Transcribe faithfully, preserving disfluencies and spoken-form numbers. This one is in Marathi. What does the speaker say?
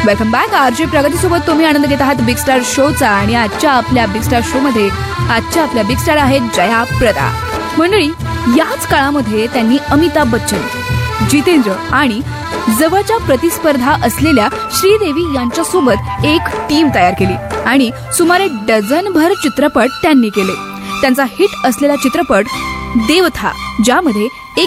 Welcome back. आरजे प्रगती सोबत तुम्ही आनंद घेत आहात बिग स्टार शोचा. आणि आजच्या आपल्या बिग स्टार शो मध्ये आजच्या आपल्या बिग स्टार आहेत जया प्रदा. मंडळी, याच काळामध्ये त्यांनी अमिताभ बच्चन, जितेंद्र आणि जवळच्या प्रतिस्पर्धा असलेल्या श्रीदेवी यांच्यासोबत एक टीम तयार केली आणि सुमारे डझनभर चित्रपट त्यांनी केले. त्यांचा हिट असलेला चित्रपट देव था, ज्यामध्ये एक